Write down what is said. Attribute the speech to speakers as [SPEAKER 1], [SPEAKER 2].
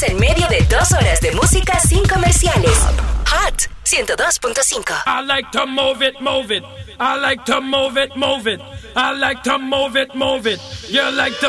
[SPEAKER 1] estamos en medio de 2 horas de música sin comerciales. Hot 102.5.
[SPEAKER 2] I like to move it, move it. I like to move it, move it. I like to move it, move it. You like to